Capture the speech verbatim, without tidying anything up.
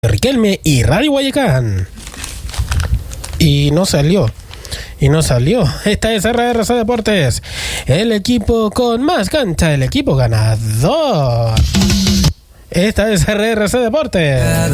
Riquelme y Radio Guayacán. Y no salió. Y no salió. Esta es R R C Deportes. El equipo con más cancha. El equipo ganador. Esta es R R C Deportes.